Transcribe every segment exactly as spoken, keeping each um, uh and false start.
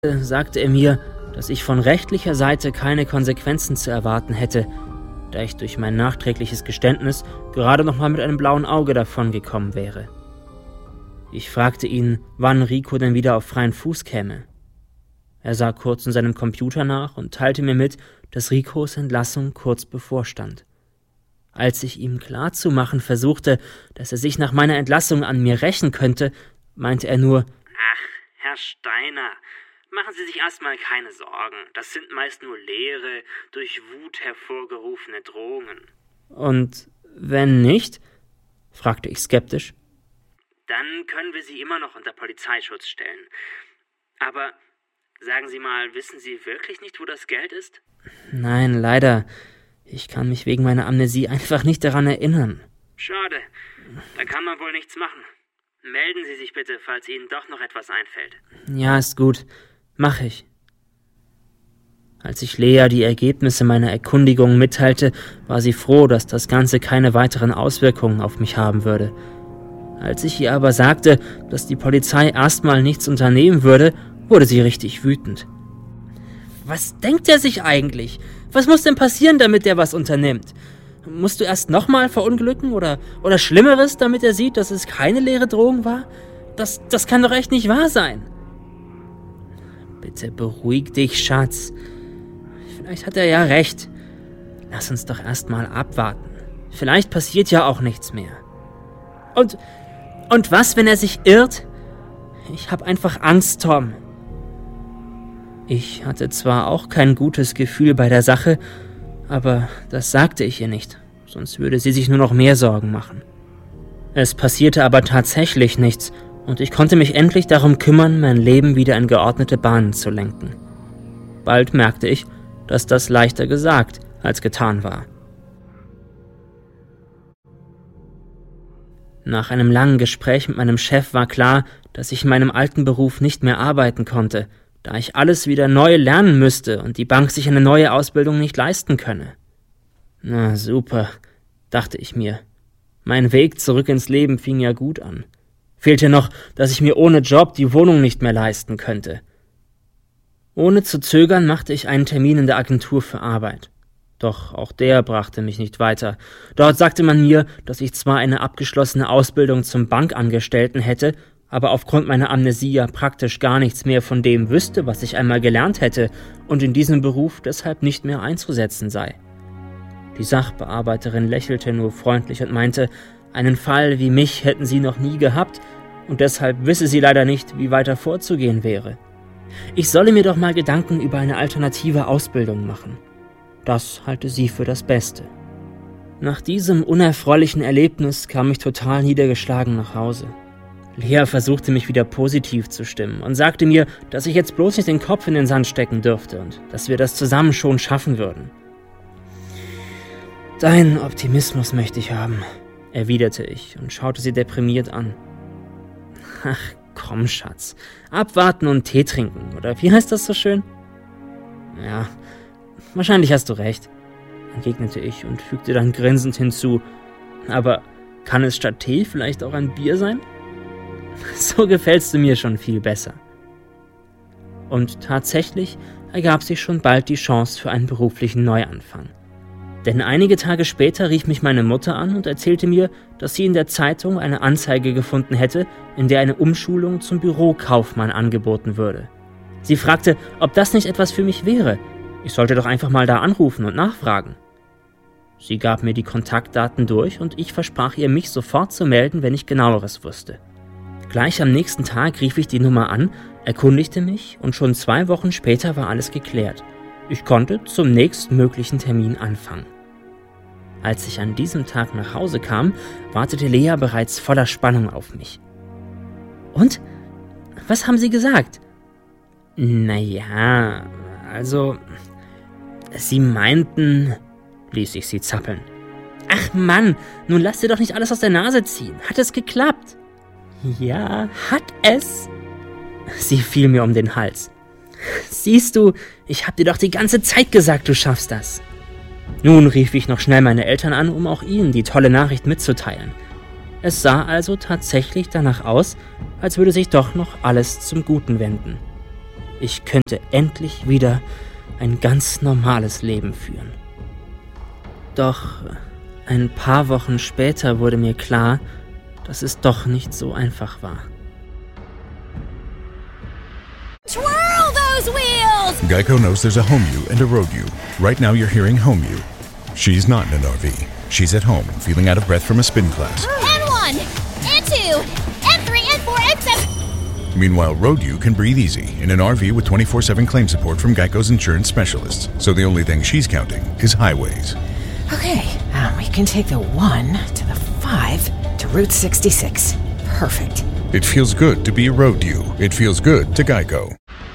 sagte er mir, dass ich von rechtlicher Seite keine Konsequenzen zu erwarten hätte, da ich durch mein nachträgliches Geständnis gerade noch mal mit einem blauen Auge davongekommen wäre. Ich fragte ihn, wann Rico denn wieder auf freien Fuß käme. Er sah kurz in seinem Computer nach und teilte mir mit, dass Ricos Entlassung kurz bevorstand. Als ich ihm klarzumachen versuchte, dass er sich nach meiner Entlassung an mir rächen könnte, meinte er nur: »Ach, Herr Steiner, machen Sie sich erstmal keine Sorgen. Das sind meist nur leere, durch Wut hervorgerufene Drohungen.« »Und wenn nicht?« fragte ich skeptisch. »Dann können wir Sie immer noch unter Polizeischutz stellen. Aber sagen Sie mal, wissen Sie wirklich nicht, wo das Geld ist?« »Nein, leider. Ich kann mich wegen meiner Amnesie einfach nicht daran erinnern.« »Schade. Da kann man wohl nichts machen. Melden Sie sich bitte, falls Ihnen doch noch etwas einfällt.« »Ja, ist gut. Mach ich.« Als ich Lea die Ergebnisse meiner Erkundigung mitteilte, war sie froh, dass das Ganze keine weiteren Auswirkungen auf mich haben würde. Als ich ihr aber sagte, dass die Polizei erstmal nichts unternehmen würde, wurde sie richtig wütend. »Was denkt er sich eigentlich? Was muss denn passieren, damit er was unternimmt? Musst du erst nochmal verunglücken oder, oder Schlimmeres, damit er sieht, dass es keine leere Drohung war? Das, das kann doch echt nicht wahr sein.« »Bitte beruhig dich, Schatz. Vielleicht hat er ja recht. Lass uns doch erstmal abwarten. Vielleicht passiert ja auch nichts mehr. Und, und was, wenn er sich irrt? Ich hab einfach Angst, Tom.« Ich hatte zwar auch kein gutes Gefühl bei der Sache, aber das sagte ich ihr nicht, sonst würde sie sich nur noch mehr Sorgen machen. Es passierte aber tatsächlich nichts, und ich konnte mich endlich darum kümmern, mein Leben wieder in geordnete Bahnen zu lenken. Bald merkte ich, dass das leichter gesagt als getan war. Nach einem langen Gespräch mit meinem Chef war klar, dass ich in meinem alten Beruf nicht mehr arbeiten konnte, da ich alles wieder neu lernen müsste und die Bank sich eine neue Ausbildung nicht leisten könne. Na super, dachte ich mir. Mein Weg zurück ins Leben fing ja gut an. Fehlte noch, dass ich mir ohne Job die Wohnung nicht mehr leisten könnte. Ohne zu zögern machte ich einen Termin in der Agentur für Arbeit. Doch auch der brachte mich nicht weiter. Dort sagte man mir, dass ich zwar eine abgeschlossene Ausbildung zum Bankangestellten hätte, aber aufgrund meiner Amnesie ja praktisch gar nichts mehr von dem wüsste, was ich einmal gelernt hätte, und in diesem Beruf deshalb nicht mehr einzusetzen sei. Die Sachbearbeiterin lächelte nur freundlich und meinte, einen Fall wie mich hätten sie noch nie gehabt, und deshalb wisse sie leider nicht, wie weiter vorzugehen wäre. Ich solle mir doch mal Gedanken über eine alternative Ausbildung machen. Das halte sie für das Beste. Nach diesem unerfreulichen Erlebnis kam ich total niedergeschlagen nach Hause. Lea versuchte mich wieder positiv zu stimmen und sagte mir, dass ich jetzt bloß nicht den Kopf in den Sand stecken dürfte und dass wir das zusammen schon schaffen würden. »Deinen Optimismus möchte ich haben«, erwiderte ich und schaute sie deprimiert an. »Ach, komm, Schatz, abwarten und Tee trinken, oder wie heißt das so schön?« »Ja, wahrscheinlich hast du recht«, entgegnete ich und fügte dann grinsend hinzu, »aber kann es statt Tee vielleicht auch ein Bier sein?« »So gefällst du mir schon viel besser.« Und tatsächlich ergab sich schon bald die Chance für einen beruflichen Neuanfang. Denn einige Tage später rief mich meine Mutter an und erzählte mir, dass sie in der Zeitung eine Anzeige gefunden hätte, in der eine Umschulung zum Bürokaufmann angeboten würde. Sie fragte, ob das nicht etwas für mich wäre. Ich sollte doch einfach mal da anrufen und nachfragen. Sie gab mir die Kontaktdaten durch und ich versprach ihr, mich sofort zu melden, wenn ich Genaueres wusste. Gleich am nächsten Tag rief ich die Nummer an, erkundigte mich und schon zwei Wochen später war alles geklärt. Ich konnte zum nächstmöglichen Termin anfangen. Als ich an diesem Tag nach Hause kam, wartete Lea bereits voller Spannung auf mich. »Und? Was haben Sie gesagt?« »Naja, also, Sie meinten«, ließ ich sie zappeln. »Ach Mann, nun lass dir doch nicht alles aus der Nase ziehen. Hat es geklappt?« »Ja, hat es.« Sie fiel mir um den Hals. »Siehst du, ich hab dir doch die ganze Zeit gesagt, du schaffst das.« Nun rief ich noch schnell meine Eltern an, um auch ihnen die tolle Nachricht mitzuteilen. Es sah also tatsächlich danach aus, als würde sich doch noch alles zum Guten wenden. Ich könnte endlich wieder ein ganz normales Leben führen. Doch ein paar Wochen später wurde mir klar, dass es doch nicht so einfach war. Twirl those wheels! Geico knows there's a home you and a road you. Right now you're hearing home you. She's not in an R V. She's at home, feeling out of breath from a spin class. And one, and two, and three, and four, and seven. Meanwhile, road you can breathe easy in an R V with twenty-four seven claim support from Geico's insurance specialists. So the only thing she's counting is highways. Okay, um, we can take the one to the five to Route sixty-six. Perfect. It feels good to be a road you. It feels good to Geico.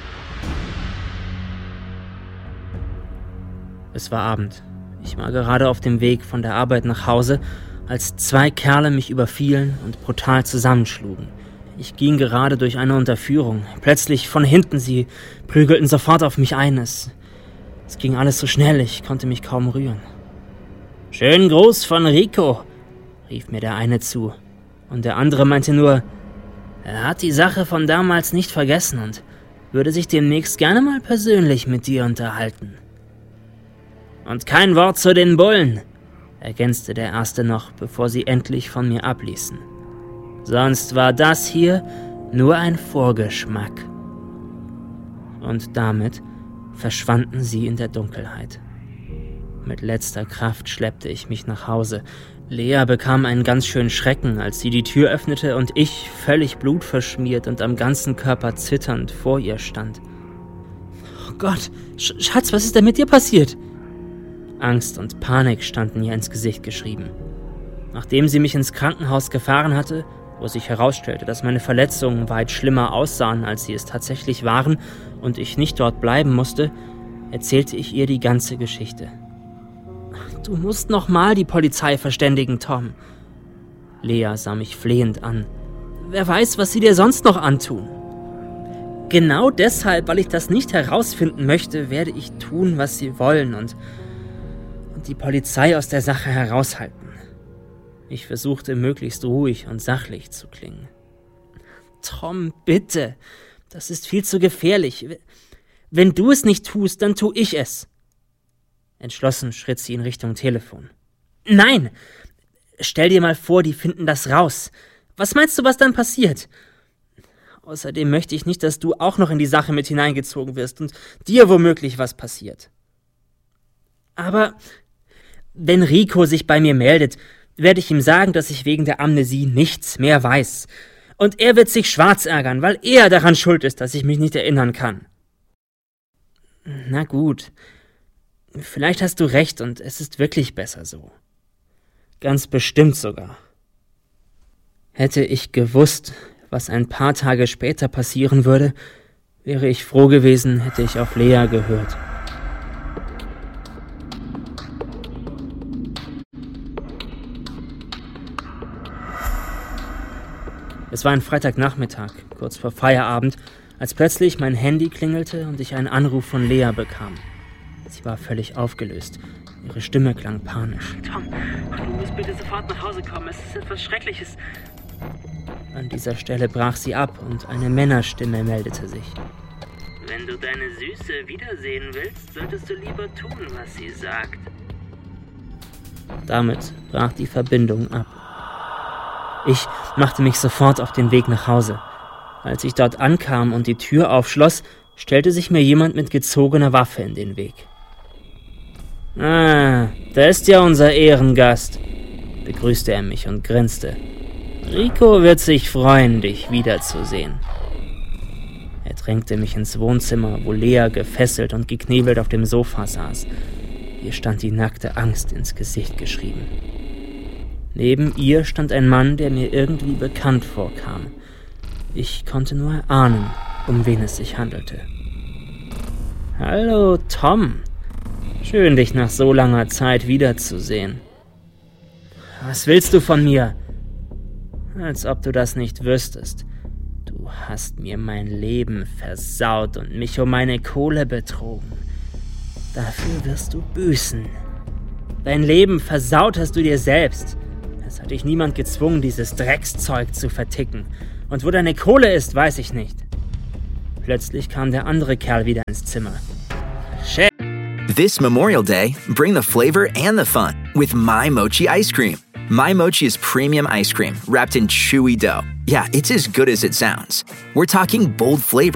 Es war Abend. Ich war gerade auf dem Weg von der Arbeit nach Hause, als zwei Kerle mich überfielen und brutal zusammenschlugen. Ich ging gerade durch eine Unterführung. Plötzlich von hinten, sie prügelten sofort auf mich ein. Es, es ging alles so schnell, ich konnte mich kaum rühren. »Schönen Gruß von Rico«, rief mir der eine zu. Und der andere meinte nur, er hat die Sache von damals nicht vergessen und würde sich demnächst gerne mal persönlich mit dir unterhalten. »Und kein Wort zu den Bullen«, ergänzte der Erste noch, bevor sie endlich von mir abließen. »Sonst war das hier nur ein Vorgeschmack.« Und damit verschwanden sie in der Dunkelheit. Mit letzter Kraft schleppte ich mich nach Hause. Lea bekam einen ganz schönen Schrecken, als sie die Tür öffnete und ich, völlig blutverschmiert und am ganzen Körper zitternd, vor ihr stand. »Oh Gott, Sch- Schatz, was ist denn mit dir passiert?« Angst und Panik standen ihr ins Gesicht geschrieben. Nachdem sie mich ins Krankenhaus gefahren hatte, wo sich herausstellte, dass meine Verletzungen weit schlimmer aussahen, als sie es tatsächlich waren, und ich nicht dort bleiben musste, erzählte ich ihr die ganze Geschichte. »Du musst nochmal die Polizei verständigen, Tom.« Lea sah mich flehend an. »Wer weiß, was sie dir sonst noch antun?« »Genau deshalb, weil ich das nicht herausfinden möchte, werde ich tun, was sie wollen und, und die Polizei aus der Sache heraushalten.« Ich versuchte, möglichst ruhig und sachlich zu klingen. »Tom, bitte, das ist viel zu gefährlich. Wenn du es nicht tust, dann tu ich es.« Entschlossen schritt sie in Richtung Telefon. »Nein! Stell dir mal vor, die finden das raus. Was meinst du, was dann passiert? Außerdem möchte ich nicht, dass du auch noch in die Sache mit hineingezogen wirst und dir womöglich was passiert. Aber wenn Rico sich bei mir meldet, werde ich ihm sagen, dass ich wegen der Amnesie nichts mehr weiß. Und er wird sich schwarz ärgern, weil er daran schuld ist, dass ich mich nicht erinnern kann.« »Na gut. Vielleicht hast du recht und es ist wirklich besser so. Ganz bestimmt sogar. Hätte ich gewusst, was ein paar Tage später passieren würde, wäre ich froh gewesen, hätte ich auf Lea gehört.« Es war ein Freitagnachmittag, kurz vor Feierabend, als plötzlich mein Handy klingelte und ich einen Anruf von Lea bekam. Sie war völlig aufgelöst. Ihre Stimme klang panisch. »Tom, du musst bitte sofort nach Hause kommen. Es ist etwas Schreckliches.« An dieser Stelle brach sie ab und eine Männerstimme meldete sich. »Wenn du deine Süße wiedersehen willst, solltest du lieber tun, was sie sagt.« Damit brach die Verbindung ab. Ich machte mich sofort auf den Weg nach Hause. Als ich dort ankam und die Tür aufschloss, stellte sich mir jemand mit gezogener Waffe in den Weg. »Ah, da ist ja unser Ehrengast«, begrüßte er mich und grinste. »Rico wird sich freuen, dich wiederzusehen.« Er drängte mich ins Wohnzimmer, wo Lea gefesselt und geknebelt auf dem Sofa saß. Ihr stand die nackte Angst ins Gesicht geschrieben. Neben ihr stand ein Mann, der mir irgendwie bekannt vorkam. Ich konnte nur erahnen, um wen es sich handelte. »Hallo, Tom. Schön, dich nach so langer Zeit wiederzusehen. Was willst du von mir?« »Als ob du das nicht wüsstest. Du hast mir mein Leben versaut und mich um meine Kohle betrogen. Dafür wirst du büßen. Dein Leben versaut hast du dir selbst. Es hat dich niemand gezwungen, dieses Dreckszeug zu verticken. Und wo deine Kohle ist, weiß ich nicht. Plötzlich kam der andere Kerl wieder ins Zimmer. Chef! This Memorial Day, bring the flavor and the fun with My Mochi ice cream. My Mochi is premium ice cream wrapped in chewy dough. Yeah, it's as good as it sounds. We're talking bold flavor